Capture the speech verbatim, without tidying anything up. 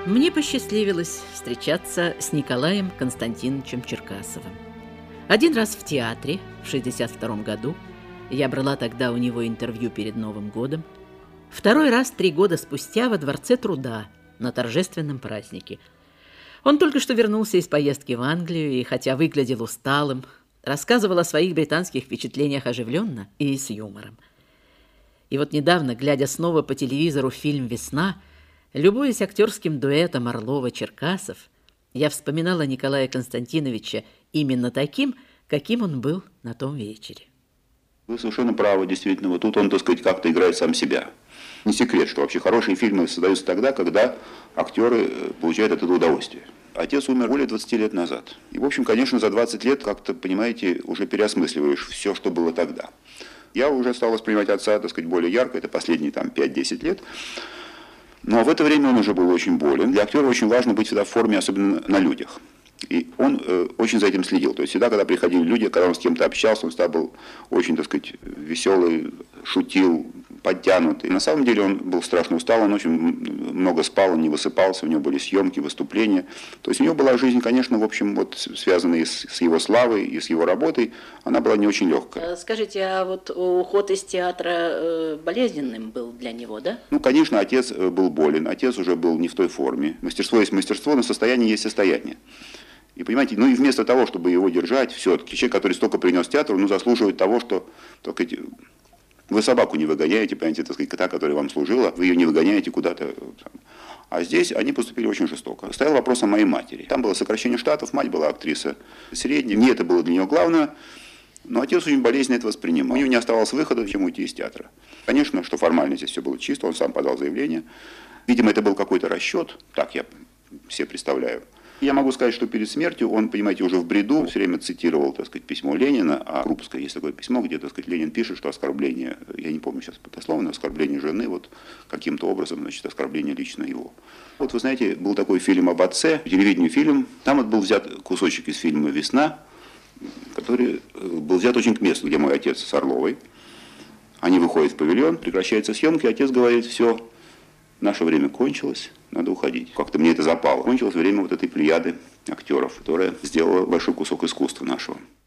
Мне посчастливилось встречаться с Николаем Константиновичем Черкасовым. Один раз в театре в шестьдесят втором году, я брала тогда у него интервью перед Новым годом. Второй раз три года спустя во Дворце труда на торжественном празднике. Он только что вернулся из поездки в Англию и, хотя выглядел усталым, рассказывал о своих британских впечатлениях оживленно и с юмором. И вот недавно, глядя снова по телевизору фильм «Весна», любуясь актерским дуэтом Орлова-Черкасов, я вспоминала Николая Константиновича именно таким, каким он был на том вечере. Вы совершенно правы, действительно. Вот тут он, так сказать, как-то играет сам себя. Не секрет, что вообще хорошие фильмы создаются тогда, когда актеры получают от этого удовольствие. Отец умер более двадцати лет назад. И, в общем, конечно, за двадцать лет, как-то, понимаете, уже переосмысливаешь все, что было тогда. Я уже стал воспринимать отца, так сказать, более ярко, это последние там пять-десять лет. Но в это время он уже был очень болен. Для актера очень важно быть всегда в форме, особенно на людях. И он э, очень за этим следил. То есть всегда, когда приходили люди, когда он с кем-то общался, он всегда был очень, так сказать, веселый, шутил, подтянутый. На самом деле он был страшно устал, он очень много спал, он не высыпался, у него были съемки, выступления. То есть у него была жизнь, конечно, в общем, вот связанная с, с его славой и с его работой, она была не очень легкая. Скажите, а вот уход из театра болезненным был для него, да? Ну, конечно, отец был болен, отец уже был не в той форме. Мастерство есть мастерство, но состояние есть состояние. И понимаете, ну и вместо того, чтобы его держать, все-таки человек, который столько принес театру, ну, заслуживает того, что, так сказать, вы собаку не выгоняете, понимаете, так сказать, та, которая вам служила, вы ее не выгоняете куда-то. А здесь они поступили очень жестоко. Стоял вопрос о моей матери. Там было сокращение штатов, мать была актриса средняя, не это было для нее главное, но отец очень болезненно это воспринимал. У него не оставалось выхода, чем уйти из театра. Конечно, что формально здесь все было чисто, он сам подал заявление. Видимо, это был какой-то расчет, так я себе представляю. Я могу сказать, что перед смертью он, понимаете, уже в бреду все время цитировал, так сказать, письмо Ленина, а Крупское есть такое письмо, где, так сказать, Ленин пишет, что оскорбление, я не помню сейчас дословно, оскорбление жены, вот каким-то образом, значит, оскорбление лично его. Вот вы знаете, был такой фильм об отце, телевидению фильм, там вот был взят кусочек из фильма «Весна», который был взят очень к месту, где мой отец с Орловой. Они выходят в павильон, прекращаются съемки, отец говорит: все, наше время кончилось, надо уходить. Как-то мне это запало. Кончилось время вот этой плеяды актеров, которая сделала большой кусок искусства нашего.